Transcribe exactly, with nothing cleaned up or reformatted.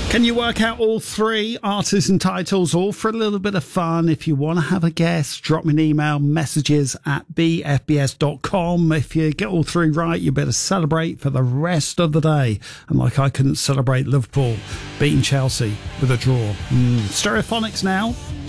Can you work out all three artists and titles, all for a little bit of fun? If you want to have a guess, drop me an email, messages at b f b s dot com. If you get all three right, you better celebrate for the rest of the day. And like I couldn't celebrate Liverpool beating Chelsea with a draw. Mm. Stereophonics now.